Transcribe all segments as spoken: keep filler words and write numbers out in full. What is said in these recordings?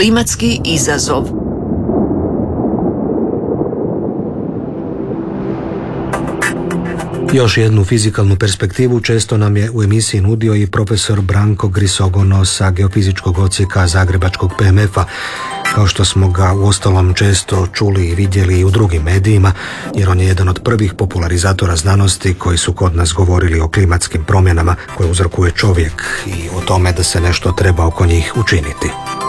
Klimatski izazov. Još jednu fizikalnu perspektivu često nam je u emisiji nudio i profesor Branko Grisogono sa Geofizičkog odsjeka Zagrebačkog P M F-a, kao što smo ga uostalom često čuli i vidjeli i u drugim medijima, jer on je jedan od prvih popularizatora znanosti koji su kod nas govorili o klimatskim promjenama koje uzrokuje čovjek i o tome da se nešto treba oko njih učiniti.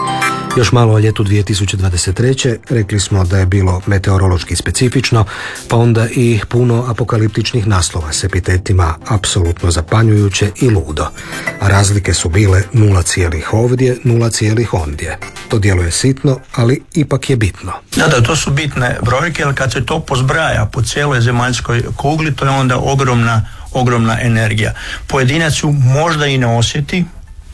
Još malo o ljetu dvije tisuće dvadeset treće rekli smo da je bilo meteorološki specifično, pa onda i puno apokaliptičnih naslova s epitetima apsolutno zapanjujuće i ludo. A razlike su bile nula cijelih ovdje, nula cijelih ondje. To djeluje sitno, ali ipak je bitno. Da, da, to su bitne brojke, jer kad se to pozbraja po cijeloj zemaljskoj kugli, to je onda ogromna, ogromna energija. Pojedinac ju možda i ne osjeti,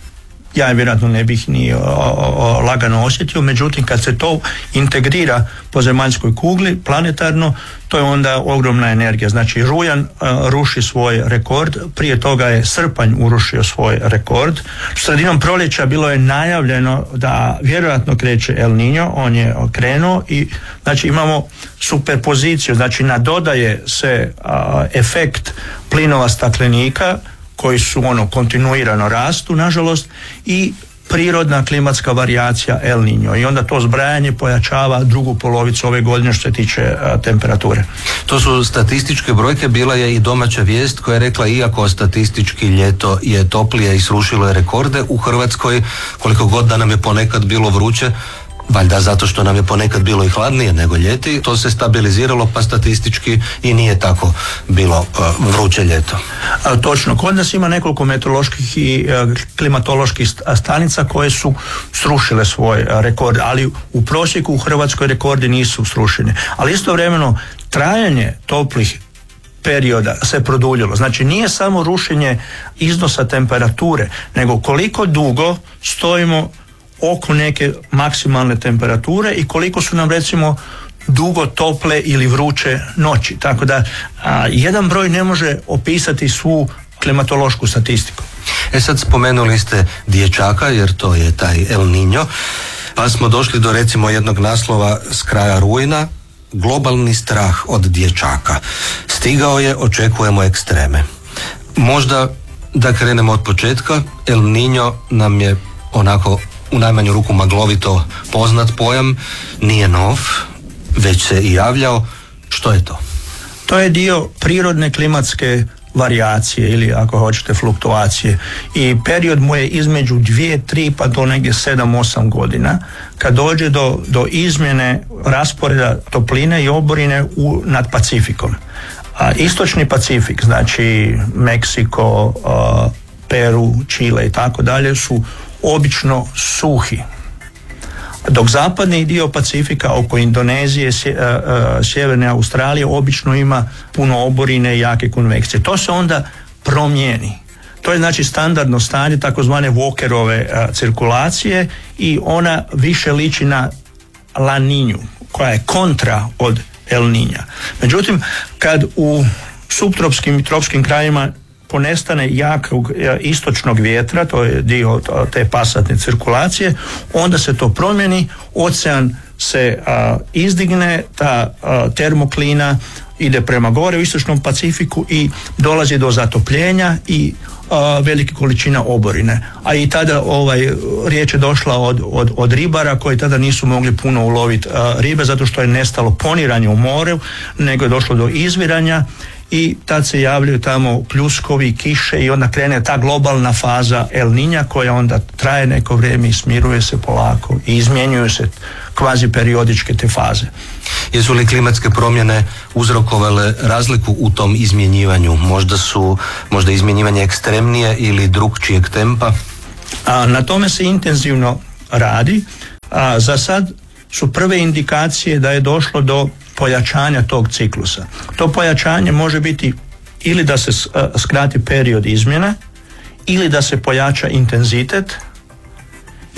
ja je vjerojatno ne bih ni o, o, lagano osjetio, međutim kad se to integrira po zemaljskoj kugli planetarno, to je onda ogromna energija. Znači rujan a, ruši svoj rekord, prije toga je srpanj urušio svoj rekord. Sredinom proljeća bilo je najavljeno da vjerojatno kreće El Niño, on je krenuo i znači imamo superpoziciju, znači nadodaje se a, efekt plinova staklenika koji su ono kontinuirano rastu, nažalost, i prirodna klimatska varijacija El Niño. I onda to zbrajanje pojačava drugu polovicu ove godine što se tiče a, temperature. To su statističke brojke, bila je i domaća vijest koja je rekla iako statistički ljeto je toplije i srušilo je rekorde, u Hrvatskoj koliko god da nam je ponekad bilo vruće, valjda zato što nam je ponekad bilo i hladnije nego ljeti, to se stabiliziralo pa statistički i nije tako bilo uh, vruće ljeto. A, točno, kod nas ima nekoliko meteoroloških i uh, klimatoloških stanica koje su srušile svoj uh, rekord, ali u prosjeku u Hrvatskoj rekordi nisu srušeni. Ali istovremeno trajanje toplih perioda se produljilo. Znači nije samo rušenje iznosa temperature, nego koliko dugo stojimo oko neke maksimalne temperature i koliko su nam recimo dugo tople ili vruće noći. Tako da a, jedan broj ne može opisati svu klimatološku statistiku. E sad spomenuli ste dječaka jer to je taj El Niño, pa smo došli do recimo jednog naslova s kraja rujna, globalni strah od dječaka. Stigao je, očekujemo ekstreme. Možda da krenemo od početka, El Niño nam je onako u najmanju ruku maglovito poznat pojam, nije nov, već se i javljao. Što je to? To je dio prirodne klimatske varijacije ili ako hoćete fluktuacije i period mu je između dvije, tri pa do negdje sedam, osam godina kad dođe do, do izmjene rasporeda topline i oborine u, nad Pacifikom. A, istočni Pacifik, znači Meksiko, a, Peru, Čile i tako dalje su obično suhi. Dok zapadni dio Pacifika oko Indonezije, sjeverne Australije obično ima puno oborine i jake konvekcije. To se onda promijeni. To je znači standardno stanje takozvane Walkerove cirkulacije i ona više liči na La Niñu, koja je kontra od El Niña. Međutim, kad u subtropskim i tropskim krajima ponestane jakog istočnog vjetra, to je dio te pasatne cirkulacije, onda se to promijeni, ocean se a, izdigne, ta a, termoklina ide prema gore u istočnom Pacifiku i dolazi do zatopljenja i a, velike količina oborine. A i tada ovaj, riječ je došla od, od, od ribara koji tada nisu mogli puno uloviti a, ribe zato što je nestalo poniranje u moru, nego je došlo do izviranja i tad se javljaju tamo pljuskovi, kiše i onda krene ta globalna faza El Niña koja onda traje neko vrijeme i smiruje se polako i izmjenjuju se kvazi periodičke te faze. Jesu li klimatske promjene uzrokovale razliku u tom izmjenjivanju? Možda su, možda izmjenjivanje ekstremnije ili drukčijeg tempa? A, na tome se intenzivno radi. A, za sad su prve indikacije da je došlo do pojačanja tog ciklusa. To pojačanje može biti ili da se skrati period izmjena, ili da se pojača intenzitet,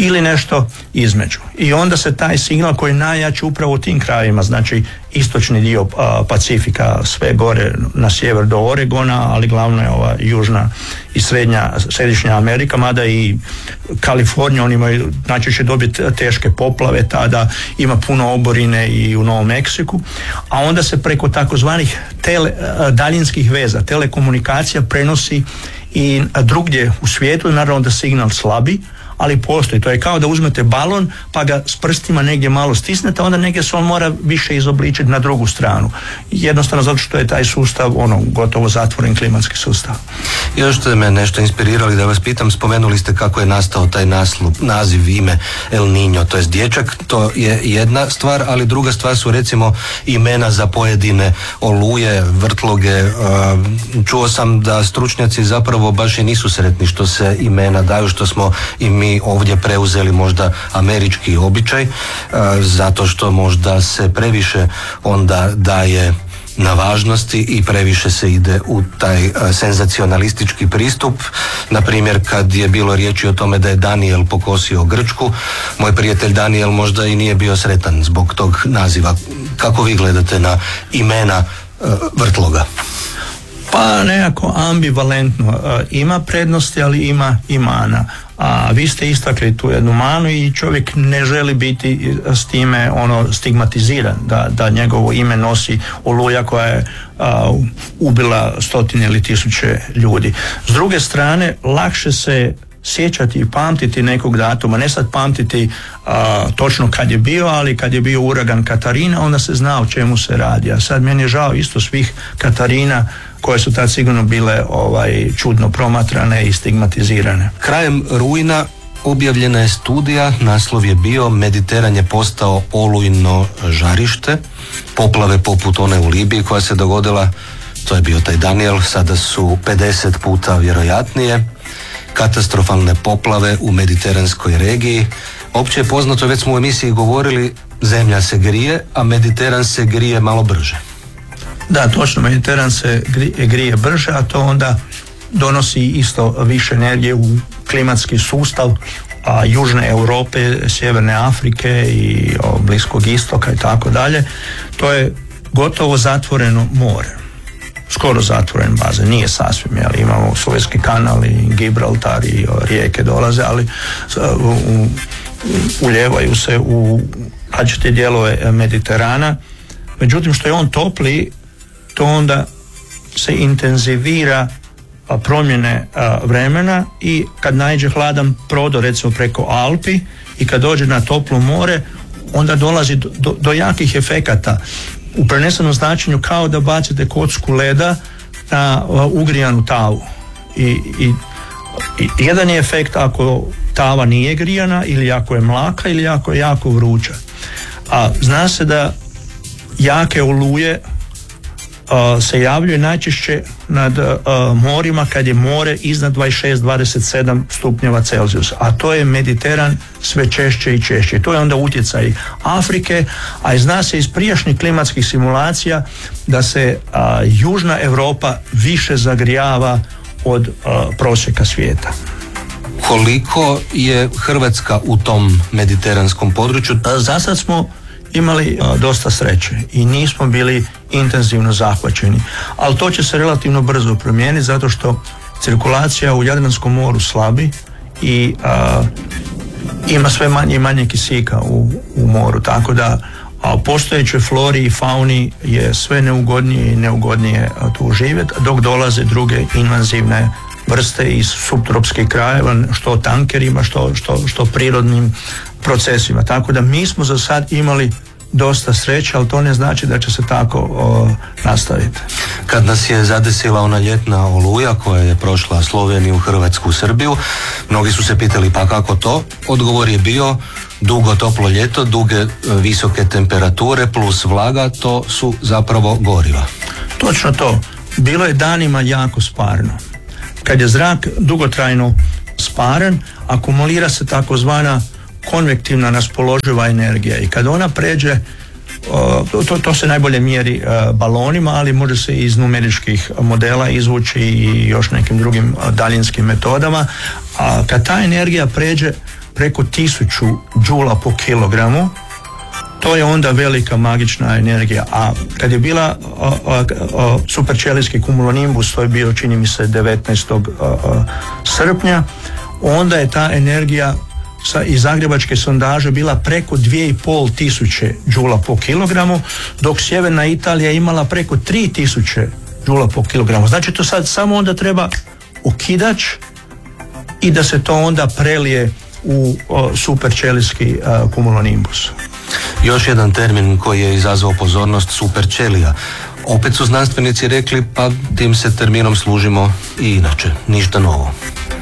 ili nešto između. I onda se taj signal koji je najjači upravo u tim krajevima, znači istočni dio a, Pacifika, sve gore na sjever do Oregona, ali glavno je ova južna i srednja, središnja Amerika, mada i Kalifornija, oni imaju, znači će dobiti teške poplave, tada ima puno oborine i u Novom Meksiku, a onda se preko takozvanih tele, daljinskih veza, telekomunikacija prenosi i drugdje u svijetu, naravno da signal slabi, ali postoji. To je kao da uzmete balon pa ga s prstima negdje malo stisnete, onda negdje se on mora više izobličiti na drugu stranu. Jednostavno zato što je taj sustav ono gotovo zatvoren klimatski sustav. Još ste me nešto inspirirali da vas pitam, spomenuli ste kako je nastao taj naslov, naziv, ime El Niño, to je dječak, to je jedna stvar, ali druga stvar su recimo imena za pojedine oluje, vrtloge. Čuo sam da stručnjaci zapravo baš i nisu sretni što se imena daju, što smo i mi ovdje preuzeli možda američki običaj, zato što možda se previše onda daje na važnosti i previše se ide u taj senzacionalistički pristup. Na primjer, kad je bilo riječi o tome da je Daniel pokosio Grčku, moj prijatelj Daniel možda i nije bio sretan zbog tog naziva. Kako vi gledate na imena vrtloga? Pa nekako ambivalentno. Ima prednosti, ali ima i mana. A vi ste istakli tu jednu manu i čovjek ne želi biti s time ono stigmatiziran, da, da njegovo ime nosi oluja koja je a, ubila stotine ili tisuće ljudi. S druge strane, lakše se sjećati i pamtiti nekog datuma, ne sad pamtiti a, točno kad je bio, ali kad je bio uragan Katarina, onda se zna o čemu se radi. A sad meni je žao isto svih Katarina koje su tad sigurno bile ovaj, čudno promatrane i stigmatizirane. Krajem rujna objavljena je studija, naslov je bio Mediteran je postao olujno žarište, poplave poput one u Libiji koja se dogodila, to je bio taj Daniel, sada su pedeset puta vjerojatnije, katastrofalne poplave u mediteranskoj regiji. Opće je poznato, već smo u emisiji govorili, zemlja se grije, a Mediteran se grije malo brže. Da, točno, Mediteran se grije, grije brže, a to onda donosi isto više energije u klimatski sustav a, Južne Europe, Sjeverne Afrike i o, Bliskog istoka i tako dalje. To je gotovo zatvoreno more. Skoro zatvoren bazen, nije sasvim, ali imamo Suezki kanal i Gibraltar i o, rijeke dolaze, ali u, u, uljevaju se u različite dijelove Mediterana. Međutim, što je on topli, to onda se intenzivira a, promjene a, vremena i kad naiđe hladan prodor recimo preko Alpi i kad dođe na toplo more, onda dolazi do, do, do jakih efekata. U prenesenom značenju kao da bacite kocku leda na a, ugrijanu tavu. I, i, i jedan je efekt ako tava nije grijana ili ako je mlaka ili ako je jako vruća. A zna se da jake oluje uh, se javljaju najčešće nad uh, morima kad je more iznad dvadeset šest do dvadeset sedam stupnjeva Celzijusa, a to je Mediteran sve češće i češće. To je onda utjecaj Afrike, a zna se iz prijašnjih klimatskih simulacija da se uh, Južna Europa više zagrijava od uh, prosjeka svijeta. Koliko je Hrvatska u tom mediteranskom području? Za sad smo imali a, dosta sreće i nismo bili intenzivno zahvaćeni, ali to će se relativno brzo promijeniti zato što cirkulacija u Jadranskom moru slabi i a, ima sve manje i manje kisika u, u moru, tako da a postojećoj flori i fauni je sve neugodnije i neugodnije tu živjeti, dok dolaze druge invazivne vrste iz subtropskih krajeva, što tankerima, što, što, što prirodnim procesima. Tako da mi smo za sad imali dosta sreće, ali to ne znači da će se tako o, nastaviti. Kad nas je zadesila ona ljetna oluja koja je prošla Sloveniju, Hrvatsku, Srbiju, mnogi su se pitali pa kako to? Odgovor je bio dugo toplo ljeto, duge visoke temperature plus vlaga, to su zapravo goriva. Točno to. Bilo je danima jako sparno. Kad je zrak dugotrajno sparan, akumulira se takozvana konvektivna raspoloživa energija i kad ona pređe, to, to se najbolje mjeri balonima, ali može se iz numeričkih modela izvući i još nekim drugim daljinskim metodama, a kad ta energija pređe preko tisuću džula po kilogramu, to je onda velika magična energija. A kad je bila o, o, o, superčelijski cumulonimbus, to je bio, čini mi se, devetnaestog srpnja, onda je ta energija sa, iz zagrebačke sondaže bila preko dvije i pol tisuće džula po kilogramu, dok sjeverna Italija imala preko tri tisuće džula po kilogramu. Znači to sad samo onda treba okidač i da se to onda prelije u superčelijski cumulonimbus. Još jedan termin koji je izazvao pozornost, superčelija. Opet su znanstvenici rekli, pa tim se terminom služimo i inače, ništa novo.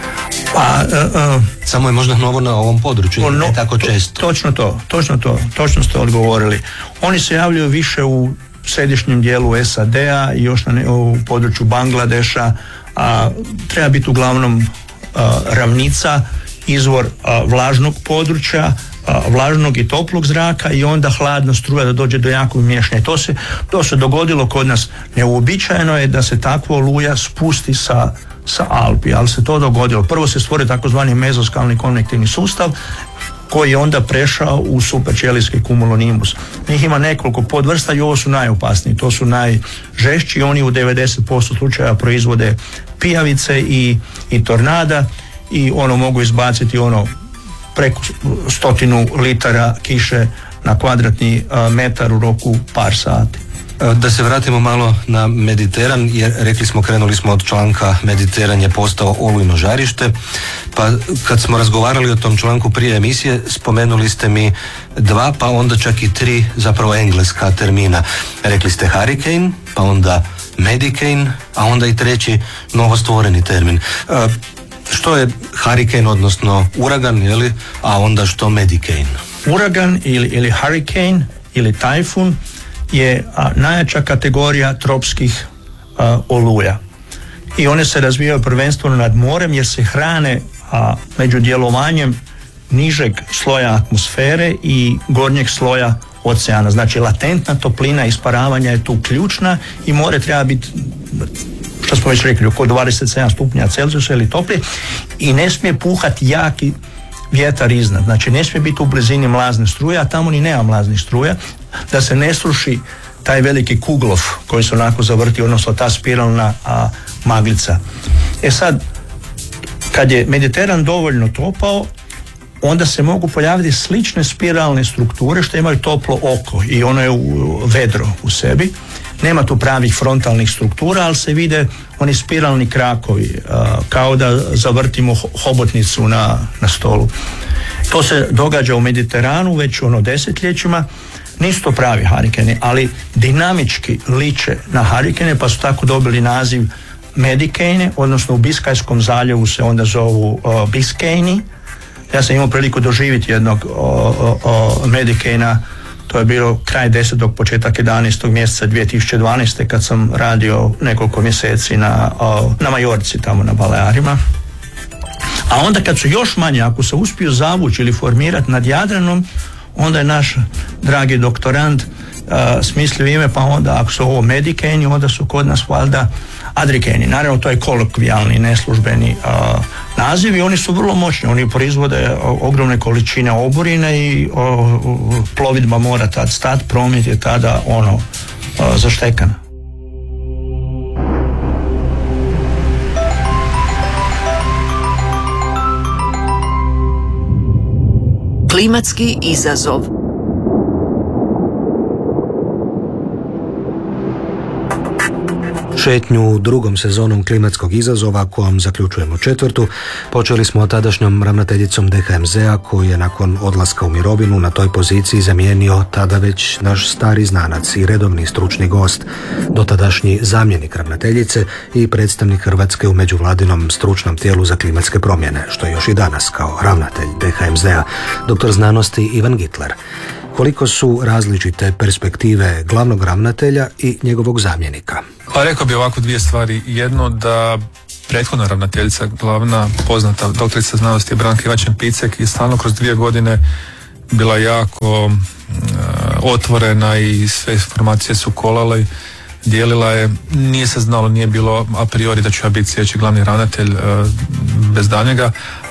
Pa, uh, uh, samo je možda novo na ovom području, no, ne tako često. To, točno to, točno to, točno ste odgovorili. Oni se javljaju više u središnjem dijelu S A D-a i još na, u području Bangladeša, a treba biti uglavnom uh, ravnica, izvor uh, vlažnog područja, vlažnog i toplog zraka i onda hladna struja da dođe do jakog miješanja. To se, to se dogodilo kod nas. Neuobičajeno je da se takva oluja spusti sa, sa Alpi, ali se to dogodilo. Prvo se stvori takozvani mezoskalni konvektivni sustav koji je onda prešao u superčelijski cumulonimbus. Njih ima nekoliko podvrsta i ovo su najopasniji. To su najžešći, oni u devedeset posto slučajeva proizvode pijavice i, i tornada i ono mogu izbaciti ono preko stotinu litara kiše na kvadratni metar u roku par sati. Da se vratimo malo na Mediteran, jer rekli smo, krenuli smo od članka Mediteran je postao olujno žarište, pa kad smo razgovarali o tom članku prije emisije, spomenuli ste mi dva, pa onda čak i tri zapravo engleska termina. Rekli ste hurricane, pa onda medicane, a onda i treći novostvoreni termin. Što je hurricane, odnosno uragan, jeli, a onda što medicane? Uragan ili, ili hurricane ili tajfun je a, najjača kategorija tropskih a, oluja. I one se razvijaju prvenstveno nad morem jer se hrane a, među djelovanjem nižeg sloja atmosfere i gornjeg sloja oceana. Znači latentna toplina isparavanja je tu ključna i more treba biti, što smo već rekli, oko dvadeset sedam stupnja Celzijusa ili toplije i ne smije puhati jaki vjetar iznad. Znači ne smije biti u blizini mlazne struje, a tamo ni nema mlaznih struja, da se ne sruši taj veliki kuglov koji se onako zavrti, odnosno ta spiralna a, maglica. E sad, kad je Mediteran dovoljno topao, onda se mogu pojaviti slične spiralne strukture što imaju toplo oko i ono je u, vedro u sebi. Nema tu pravih frontalnih struktura, ali se vide oni spiralni krakovi, a, kao da zavrtimo hobotnicu na, na stolu. To se događa u Mediteranu već ono desetljećima. Nisu to pravi hurikani, ali dinamički liče na hurikane, pa su tako dobili naziv medicane, odnosno u Biskajskom zaljevu se onda zovu uh, Biskajni. Ja sam imao priliku doživjeti jednog uh, uh, medicana, to je bilo kraj desetog, početak jedanaestog mjeseca dvije tisuće dvanaeste kad sam radio nekoliko mjeseci na, uh, na Majorci, tamo na Balearima. A onda kad su još manje, ako se uspiju zavući ili formirati nad Jadranom, onda je naš dragi doktorant uh, smislio ime, pa onda ako su ovo medikeni, onda su kod nas valjda adrikeni. Naravno to je kolokvijalni, neslužbeni uh, naziv i oni su vrlo moćni, oni proizvode uh, ogromne količine oborine i uh, plovidba mora tad stat, promet je tada ono uh, zaštekana. Klimatski izazov. Šetnju drugom sezonom klimatskog izazova, kojom zaključujemo četvrtu, počeli smo tadašnjom ravnateljicom D H M Z-a koju je nakon odlaska u mirovinu na toj poziciji zamijenio tada već naš stari znanac i redovni stručni gost, dotadašnji zamjenik ravnateljice i predstavnik Hrvatske u međuvladinom stručnom tijelu za klimatske promjene, što je još i danas kao ravnatelj D H M Z-a, doktor znanosti Ivan Gitler. Koliko su različite perspektive glavnog ravnatelja i njegovog zamjenika? Pa rekao bi ovako dvije stvari. Jedno, da prethodna ravnateljica, glavna poznata doktorica znanosti Branka Ivačen-Picek, je stalno kroz dvije godine bila jako uh, otvorena i sve informacije su kolale, dijelila je, nije se znalo, nije bilo a priori da ću ja biti sljedeći glavni ravnatelj uh, bez daljnjega,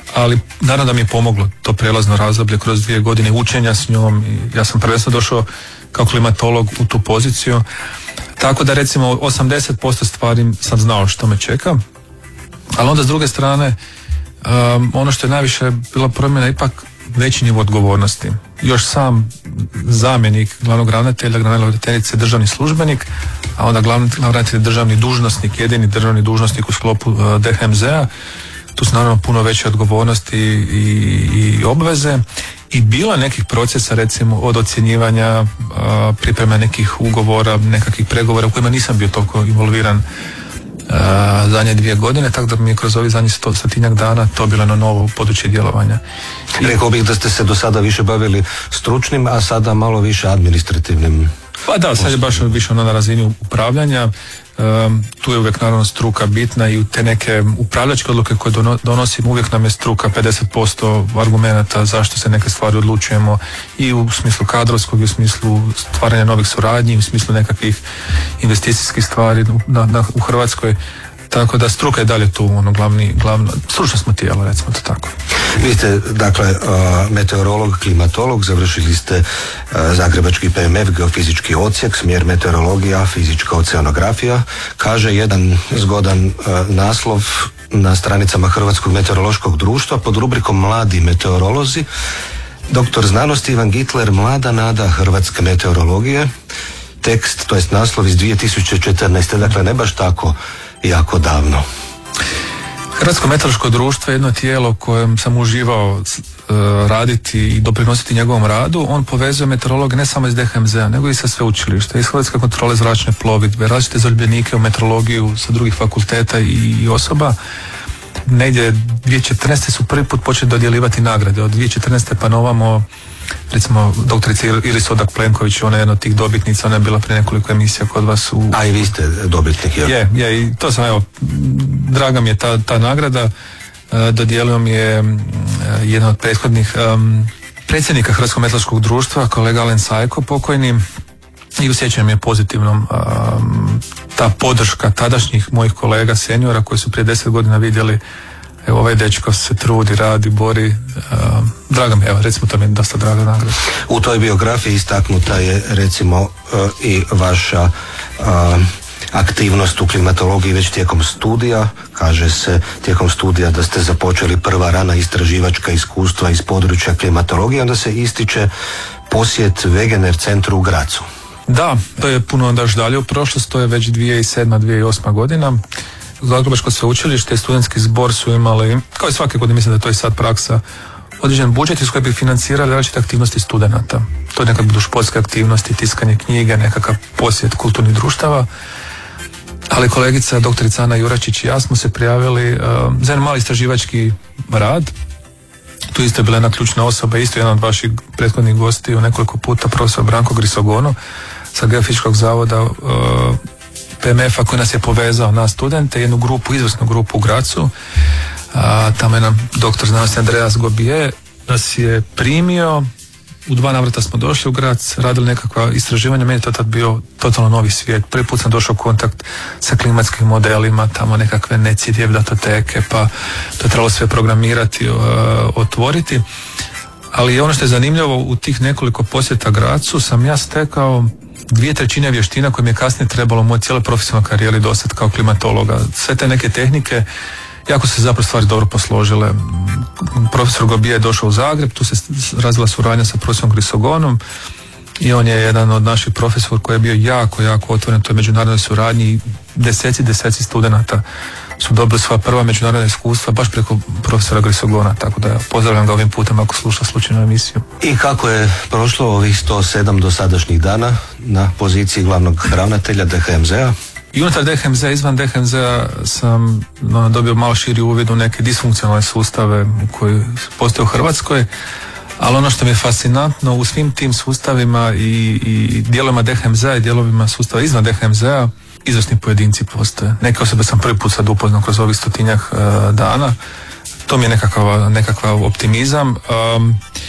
ali naravno da mi je pomoglo to prijelazno razdoblje kroz dvije godine učenja s njom i ja sam prvenstveno došao kao klimatolog u tu poziciju, tako da recimo osamdeset posto stvari sam znao što me čeka, ali onda s druge strane um, ono što je najviše bila promjena ipak veći nivo odgovornosti. Još sam zamjenik glavnog ravnatelja, glavne ravnateljice državni službenik, a onda glavni ravnatelj državni dužnosnik, jedini državni dužnosnik u sklopu uh, D H M Z-a. Tu su naravno puno veće odgovornosti i, i obveze i bilo je nekih procesa recimo od ocjenjivanja, uh, pripreme nekih ugovora, nekakvih pregovora u kojima nisam bio toliko involviran uh, zadnje dvije godine, tako da mi je kroz ovih zadnjih sto, stotinjak dana to bilo na novo područje djelovanja. I rekao bih da ste se do sada više bavili stručnim, a sada malo više administrativnim. Pa da, sad je baš više ono na razini upravljanja. Um, tu je uvijek naravno struka bitna i u te neke upravljačke odluke koje donosim uvijek nam je struka pedeset posto argumenata zašto se neke stvari odlučujemo i u smislu kadrovskog i u smislu stvaranja novih suradnji, u smislu nekakvih investicijskih stvari na, na, u Hrvatskoj. Tako da struka je dalje tu ono glavni, glavno, stručno smo tijelo, recimo to tako. Vi ste, dakle, uh, meteorolog, klimatolog, završili ste uh, Zagrebački P M F, geofizički odsjek, smjer meteorologija, fizička oceanografija. Kaže jedan zgodan uh, naslov na stranicama Hrvatskog meteorološkog društva pod rubrikom Mladi meteorolozi. Doktor znanosti Ivan Gitler, mlada nada hrvatske meteorologije. Tekst, to jest naslov iz dvije tisuće četrnaeste. Dakle, ne baš tako jako davno. Hrvatsko meteorološko društvo je jedno tijelo kojem sam uživao uh, raditi i doprinositi njegovom radu. On povezuje meteorologe ne samo iz D H M Z-a, nego i sa sveučilišta, iz Hrvatske kontrole zračne plovidbe, različite zaljubljenike u meteorologiju sa drugih fakulteta i, i osoba. Negdje dvije tisuće četrnaeste su prvi put počeli dodjeljivati nagrade. Od dvije tisuće četrnaeste pa novamo, recimo doktorica Iris Odak Plenković, ona je jedna od tih dobitnica, ona je bila prije nekoliko emisija kod vas u... A i vi ste dobitnik, jel? Je, je, i to sam, evo, draga mi je ta, ta nagrada, uh, dodijelio mi je um, jedan od prethodnih um, predsjednika Hrvatskog meteorološkog društva, kolega Alen Sajko, pokojni, i usjećam je pozitivnom um, ta podrška tadašnjih mojih kolega seniora koji su prije deset godina vidjeli evo ovaj dečko se trudi, radi, bori. Um, draga mi, evo, recimo to mi je dosta draga nagrada. U toj biografiji istaknuta je recimo uh, i vaša uh, aktivnost u klimatologiji već tijekom studija. Kaže se tijekom studija da ste započeli prva rana istraživačka iskustva iz područja klimatologije, onda se ističe posjet Wegener centru u Grazu. Da, to je puno onda još dalje u prošlost, to je već dvije tisuće sedma dvije tisuće osma godina. Zagrebačko sveučilište i studentski zbor su imali, kao i svake godine, mislim da to je sad praksa, određen budžet iz koje bi financirali različite aktivnosti studenata. To je nekad budu športske aktivnosti, tiskanje knjige, nekakav posjet kulturnih društava. Ali kolegica doktorica Ana Juračić i ja smo se prijavili uh, za jedan mali istraživački rad. Tu isto je bila jedna ključna osoba, isto jedan od vaših prethodnih gostiju nekoliko puta, profesor Branko Grisogono sa Geofizičkog zavoda uh, P M F-a koji nas je povezao, nas studente, jednu grupu, izvrsnu grupu u Grazu. A, tamo je nam doktor znanosti Andreas Gobije nas je primio, u dva navrata smo došli u Graz, radili nekakva istraživanja, meni je to tad bio totalno novi svijet. Prvi put sam došao u kontakt sa klimatskim modelima, tamo nekakve necidjev datoteke, pa to je trebalo sve programirati, uh, otvoriti. Ali ono što je zanimljivo, u tih nekoliko posjeta Grazu sam ja stekao dvije trećine vještina koje mi je kasnije trebalo u mojoj cijeloj profesionalnoj karijeri dosad kao klimatologa. Sve te neke tehnike, jako se zapravo stvari dobro posložile. Profesor Gobije je došao u Zagreb, tu se razvila suradnja sa profesorom Grisogonom i on je jedan od naših profesora koji je bio jako, jako otvoren toj međunarodnoj suradnji i deseci, deseci studenata su dobili svoja prva međunarodna iskustva baš preko profesora Grisogona, tako da pozdravljam ga ovim putem ako sluša slučajnu emisiju. I kako je prošlo ovih sto sedam dosadašnjih dana na poziciji glavnog ravnatelja D H M Z-a? I unutar D H M Z-a, izvan D H M Z-a sam no, dobio malo širi uvid u neke disfunkcionalne sustave koji postoje u Hrvatskoj, ali ono što mi je fascinantno u svim tim sustavima i, i dijelovima D H M Z-a i dijelovima sustava izvan D H M Z-a izvrsni pojedinci postoje. Neke osobe sam prvi put sad upoznao kroz ovih stotinjak uh, dana. To mi je nekakav, nekakav optimizam. Um,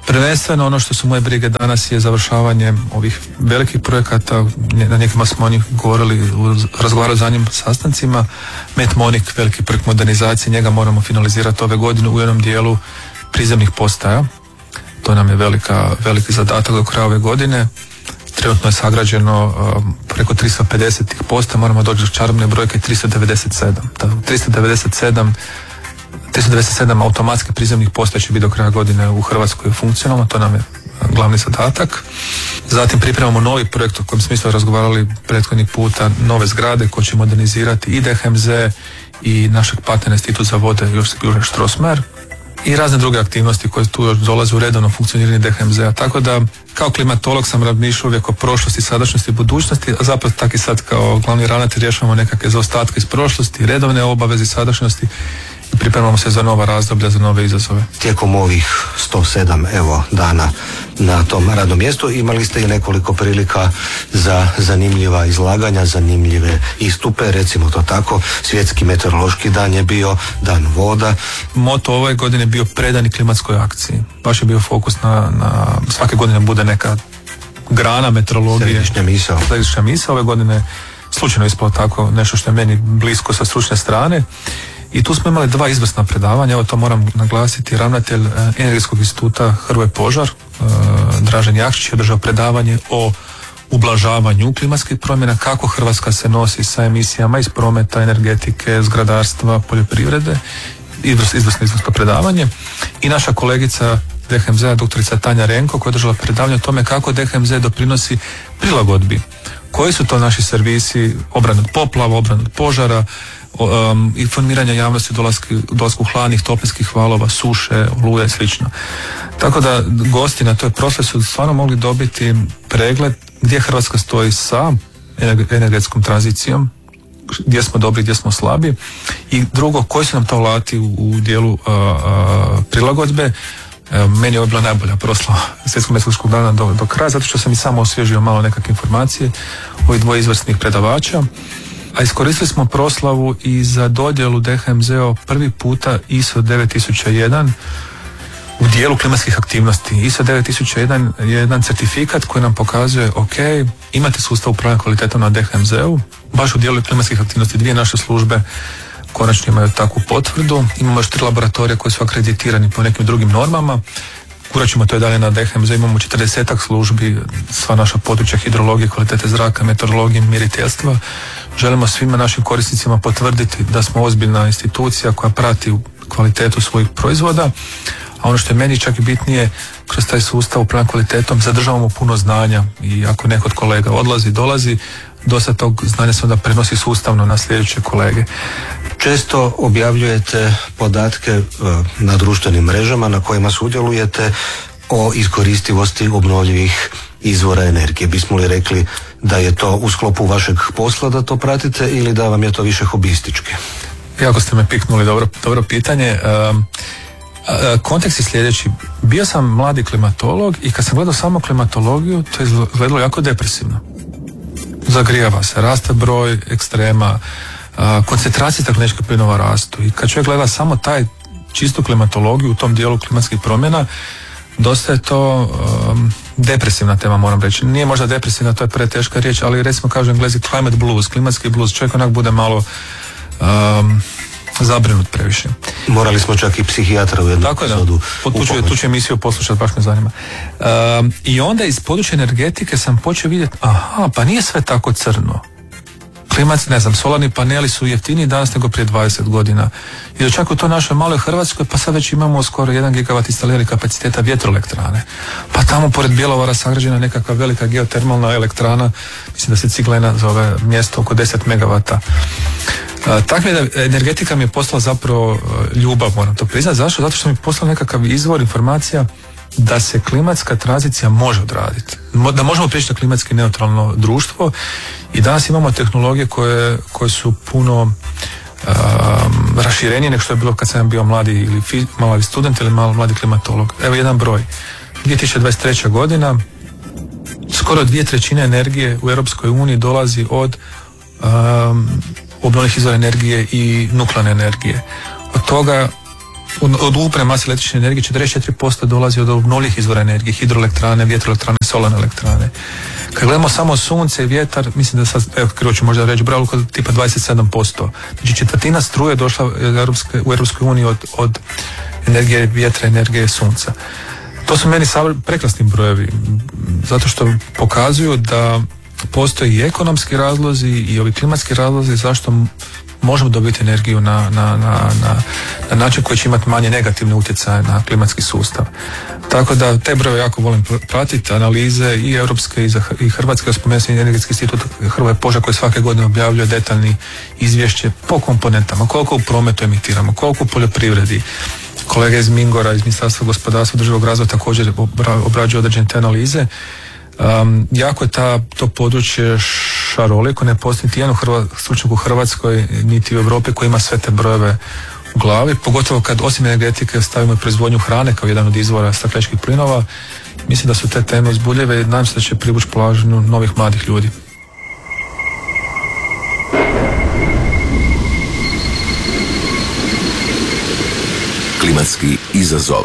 Prvenstveno ono što su moje brige danas je završavanje ovih velikih projekata, na nekima smo o njih govorili, razgovarali za njim sastancima. Metmonik, veliki projekt modernizacije, njega moramo finalizirati ove godine u jednom dijelu prizemnih postaja. To nam je velika, veliki zadatak do kraja ove godine. Trenutno je sagrađeno um, preko tristo pedeset postaja, moramo doći do čarobne brojke tristo devedeset sedam. tristo devedeset sedam tristo devedeset sedam automatskih prizemnih postaja će biti do kraja godine u Hrvatskoj funkcionalno, to nam je glavni zadatak. Zatim pripremamo novi projekt o kojem smo isto razgovarali prethodnih puta, nove zgrade koje će modernizirati i D H M Z i našeg partnera Institut za vode Josip Juraj Strossmayer i razne druge aktivnosti koje tu još dolaze u redovno funkcioniranje D H M Z-a. Tako da kao klimatolog sam razmišljao uvijek o prošlosti, sadašnjosti i budućnosti, a zapravo tako i sad kao glavni ravnatelj rješavamo nekakve zaostatke iz prošlosti, redovne obaveze iz sadašnjosti i pripremamo se za nova razdoblja, za nove izazove. Tijekom ovih sto sedam evo dana na tom radnom mjestu imali ste i nekoliko prilika za zanimljiva izlaganja, zanimljive istupe, recimo to tako. Svjetski meteorološki dan je bio, dan voda. Moto ove godine je bio predani klimatskoj akciji. Baš je bio fokus na, na svake godine bude neka grana meteorologije. Središnja misao. Središnja misao. Ove godine slučajno ispalo tako nešto što je meni blisko sa stručne strane. I tu smo imali dva izvrsna predavanja, evo to moram naglasiti, ravnatelj Energetskog instituta Hrvoje Požar, Dražen Jakšić, je održao predavanje o ublažavanju klimatskih promjena, kako Hrvatska se nosi sa emisijama iz prometa, energetike, zgradarstva, poljoprivrede, izvrsno, izvrsno, izvrsno predavanje. I naša kolegica D H M Z-a, doktorica Tanja Renko, koja je održala predavanje o tome kako D H M Z doprinosi prilagodbi. Koji su to naši servisi, obrana od poplava, obrana od požara, Um, informiranja javnosti u dolasku hladnih toplinskih valova, suše, oluje i slično. Tako da gosti na toj proslavi su stvarno mogli dobiti pregled gdje Hrvatska stoji sa energetskom tranzicijom, gdje smo dobri, gdje smo slabi i drugo, koji su nam to alati u, u dijelu uh, uh, prilagodbe. Uh, meni je ovo bila najbolja proslava Svjetskog meteorološkog dana do, do kraja, zato što sam i samo osvježio malo nekakve informacije ovih dvoje izvrsnih predavača. A iskoristili smo proslavu i za dodjelu D H M Z-a prvi puta I S O devet tisuća jedan u dijelu klimatskih aktivnosti. I S O devet tisuća jedan je jedan certifikat koji nam pokazuje, ok, imate sustav upravljanja kvalitetom na D H M Z-u, baš u dijelu klimatskih aktivnosti dvije naše službe konačno imaju takvu potvrdu. Imamo još tri laboratorija koji su akreditirani po nekim drugim normama. Gurat ćemo to i dalje na D H M Z, imamo četrdesetak službi, sva naša područja hidrologije, kvalitete zraka, meteorologije, mjeriteljstva. Želimo svima našim korisnicima potvrditi da smo ozbiljna institucija koja prati kvalitetu svojih proizvoda, a ono što je meni čak i bitnije, kroz taj sustav upravljanja kvalitetom zadržavamo puno znanja i ako neko od kolega odlazi, dolazi, dosta tog znanja se onda prenosi sustavno na sljedeće kolege. Često objavljujete podatke na društvenim mrežama na kojima sudjelujete o iskoristivosti obnovljivih izvora energije. Bismo li rekli da je to u sklopu vašeg posla da to pratite ili da vam je to više hobistički? Jako ste me piknuli, dobro, dobro pitanje. Um, kontekst je sljedeći. Bio sam mladi klimatolog i kad sam gledao samo klimatologiju, to je izgledalo jako depresivno. Zagrijava se, raste broj ekstrema, koncentracije stakleničkih plinova rastu i kad čovjek gleda samo taj čistu klimatologiju u tom dijelu klimatskih promjena, dosta je to um, depresivna tema, moram reći. Nije možda depresivna, to je preteška riječ, ali recimo kažu Englezi climate blues, klimatski blues, čovjek onak bude malo um, zabrinut previše. Morali smo čak i psihijatra u jednom epizodu. Tako je, da, tu ću emisiju poslušati, baš me zanima. Um, I onda iz područja energetike sam počeo vidjeti, aha, pa nije sve tako crno. Klimatski, ne znam, solarni paneli su jeftiniji danas nego prije dvadeset godina. I da čak u to našoj maloj Hrvatskoj, pa sad već imamo skoro jedan gigavat instaliranih kapaciteta vjetroelektrane. Pa tamo pored Bjelovara sagrađena nekakva velika geotermalna elektrana, mislim da se Ciglena zove mjesto oko deset megavata. Takva energetika mi je poslala zapravo ljubav, moram to priznati. Zašto? Zato što mi je poslala nekakav izvor informacija da se klimatska tranzicija može odraditi. Da možemo prijeći na klimatski neutralno društvo i danas imamo tehnologije koje, koje su puno um, raširenije nego što je bilo kad sam bio mladi ili fi, mladi student ili malo mladi klimatolog. Evo jedan broj. dvije tisuće dvadeset treća godina skoro dvije trećine energije u Europskoj uniji dolazi od um, obnovljivih izvora energije i nuklearne energije. Od toga od ukupne mase električne energije četrdeset četiri posto dolazi od obnovljivih izvora energije, hidroelektrane, vjetroelektrane, solarne elektrane. Kad gledamo samo sunce i vjetar, mislim da sad, evo krivo ću možda reći, broj kod tipa dvadeset sedam posto. Znači četvrtina struje došla u Europskoj uniji od, od energije vjetra, energije sunca. To su meni prekrasni brojevi, zato što pokazuju da postoje i ekonomski razlozi i ovi klimatski razlozi zašto možemo dobiti energiju na, na, na, na, na način koji će imati manje negativne utjecaje na klimatski sustav. Tako da te brojeve jako volim pratiti, analize i europske i, za, i hrvatske. Spomenuo sam Energetski institut Hrvoje Požar koji svake godine objavljuje detaljni izvješće po komponentama, koliko u prometu emitiramo, koliko u poljoprivredi. Kolega iz Mingora, iz Ministarstva gospodarstva i održivog razvoja također obrađuju određene te analize. Um, jako je ta, to područje šaroliko, ne postoji niti jedan stručnjak u Hrvatskoj niti u Europi koji ima sve te brojeve u glavi, pogotovo kad osim energetike stavimo i proizvodnju hrane kao jedan od izvora stakleničkih plinova. Mislim da su te teme uzbudljive i nadam se da će privući pažnju novih mladih ljudi. Klimatski izazov.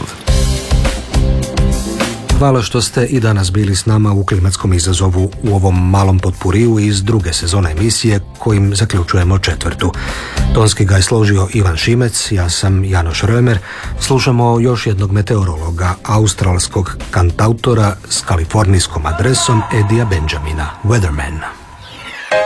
Hvala što ste i danas bili s nama u Klimatskom izazovu u ovom malom potpuriju iz druge sezone emisije kojim zaključujemo četvrtu. Tonski ga je složio Ivan Šimec, ja sam Janoš Römer. Slušamo još jednog meteorologa, australskog kantautora s kalifornijskom adresom Edija Benjamina, Weatherman.